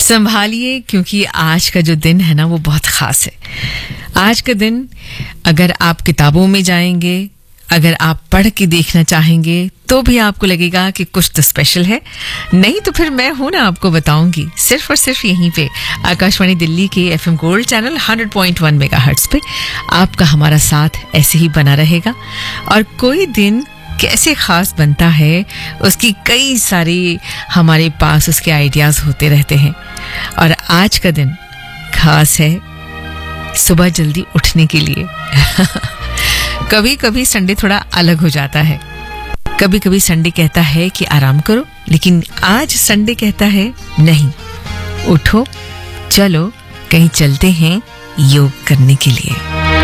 संभालिए, क्योंकि आज का जो दिन है ना वो बहुत खास है। आज का दिन अगर आप किताबों में जाएंगे, अगर आप पढ़ के देखना चाहेंगे तो भी आपको लगेगा कि कुछ तो स्पेशल है। नहीं तो फिर मैं हूं ना, आपको बताऊंगी सिर्फ और सिर्फ यहीं पे आकाशवाणी दिल्ली के FM गोल्ड चैनल 100.1 मेगाहर्ट्ज पे आपका हमारा साथ ऐसे ही बना रहेगा। और कोई दिन कैसे खास बनता है, उसकी कई सारी हमारे पास उसके आइडियाज होते रहते हैं। और आज का दिन खास है सुबह जल्दी उठने के लिए। कभी कभी संडे थोड़ा अलग हो जाता है, कभी कभी संडे कहता है कि आराम करो, लेकिन आज संडे कहता है नहीं, उठो, चलो कहीं चलते हैं योग करने के लिए।